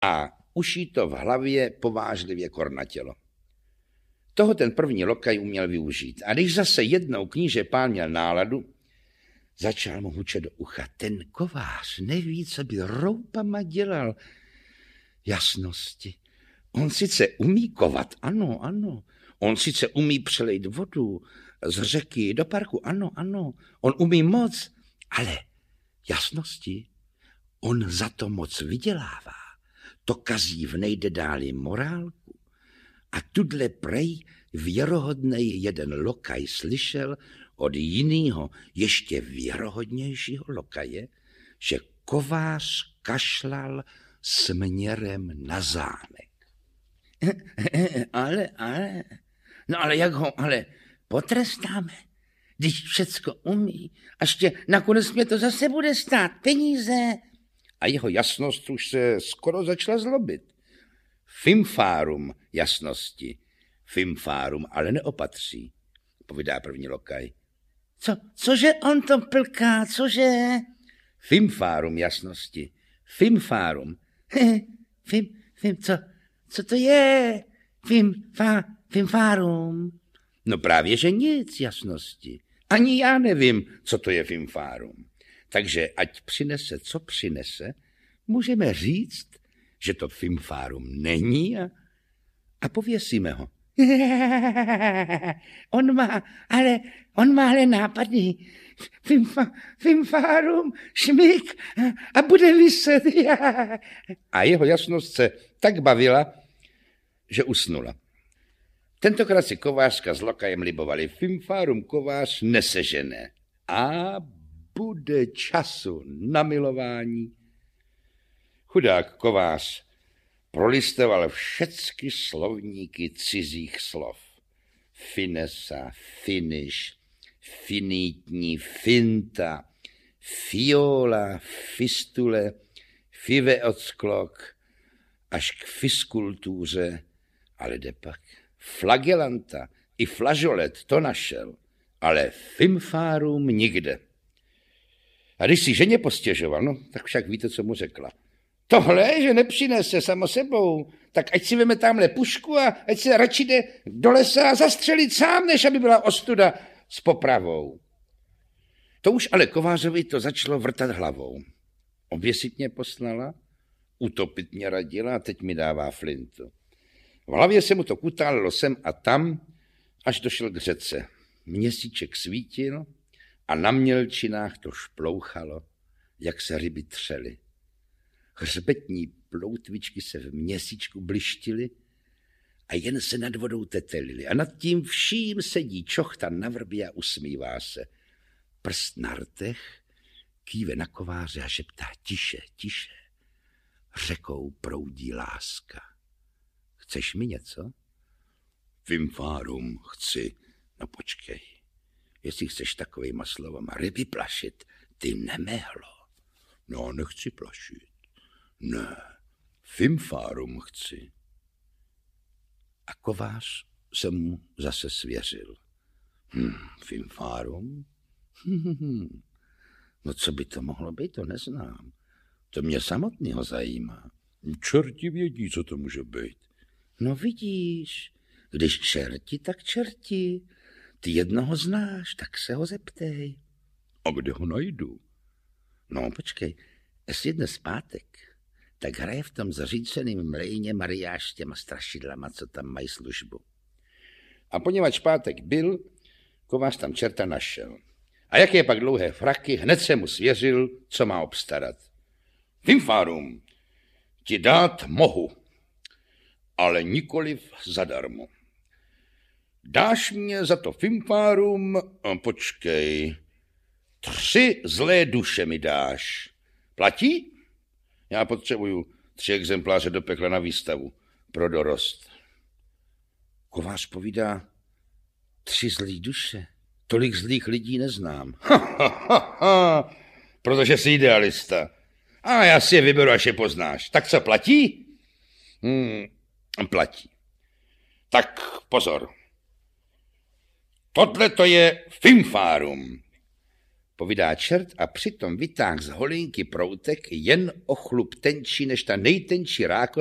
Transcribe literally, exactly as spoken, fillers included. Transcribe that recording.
a už jí to v hlavě povážlivě kornatělo. Toho ten první lokaj uměl využít. A když zase jednou kníže pán měl náladu, začal mu hučet do ucha. Ten kovář neví, co by roupama dělal. Jasnosti. On sice umí kovat, ano, ano. On sice umí přelejt vodu z řeky do parku, ano, ano. On umí moc, ale jasnosti, on za to moc vydělává. To kazí v nejde dáli morálku. A tudle prej věrohodnej jeden lokaj slyšel od jinýho ještě věrohodnějšího lokaje, že kovář kašlal směrem na zámek. Ale, ale, no ale jak ho, ale potrestáme, když všecko umí, a ještě nakonec mě to zase bude stát peníze. A jeho jasnost už se skoro začala zlobit. Fimfárum jasnosti, fimfárum ale neopatří, povídá první lokaj. Co, cože on to plká, cože? Fimfárum jasnosti, fimfárum. Fim, fim, co, co to je? Fimfá, fimfárum. No právě, že nic jasnosti. Ani já nevím, co to je fimfárum. Takže ať přinese, co přinese, můžeme říct, že to fimfárum není a, a pověsíme ho. On má, ale, on má ale nápady. Fimfa, fimfárum, šmik a bude vyset. A jeho jasnost se tak bavila, že usnula. Tentokrát si kovářka s lokajem libovali. Fimfárum kovář nesežené. A bude času na milování. Chudák kovář prolistoval všecky slovníky cizích slov. Finesa, finiš, finitní, finta, fiola, fistule, fiveocklok, až k fiskultuře, ale depak. Flagelanta i flažolet to našel, ale fimfárum nikde. A když si ženě postěžoval, no, tak však víte, co mu řekla. Tohle, že nepřinese samo sebou, tak ať si veme tamhle pušku a ať se radši jde do lesa a zastřelit sám, než aby byla ostuda s popravou. To už ale kovářovi to začalo vrtat hlavou. Oběsit mě poslala, utopit mě radila a teď mi dává flintu. V hlavě se mu to kutálilo sem a tam, až došel k řece. Měsíček svítil a na mělčinách to šplouchalo, jak se ryby třely. Hřbetní ploutvičky se v měsíčku blištily a jen se nad vodou tetelily. A nad tím vším sedí čochta na vrbě a usmívá se. Prst na rtech, kýve na kováře a šeptá tiše, tiše. Řekou proudí láska. Chceš mi něco? Fimfárum chci. No počkej, jestli chceš takovejma slovama ryby plašit, ty nemehlo. No, nechci plašit. Ne, fimfárum chci. A kovář se mu zase svěřil. Hm, fimfárum? Hm, no co by to mohlo být, to neznám. To mě samotného zajímá. Čerti vědí, co to může být. No vidíš, když čerti, tak čerti. Ty jednoho znáš, tak se ho zeptej. A kde ho najdu? No počkej, jestli je dnes pátek, tak hraje v tom zaříceným mlejně Mariáš s těma strašidlama, co tam mají službu. A poněvadž pátek byl, kovář tam čerta našel. A jak je pak dlouhé fraky, hned se mu svěřil, co má obstarat. Fimfárum, ti dát mohu, ale nikoliv zadarmo. Dáš mě za to fimfárum, počkej, tři zlé duše mi dáš. Platí? Já potřebuju tři exempláře do pekla na výstavu pro dorost. Kovář povídá, tři zlý duše, tolik zlých lidí neznám. Ha, ha, ha, ha, protože jsi idealista. A já si je vyberu, až je poznáš. Tak co, platí? Hmm, platí. Tak pozor. Tohle to je fimfárum. povídá čert a přitom vytáh z holinky proutek jen o chlup tenčí než ta nejtenčí rákos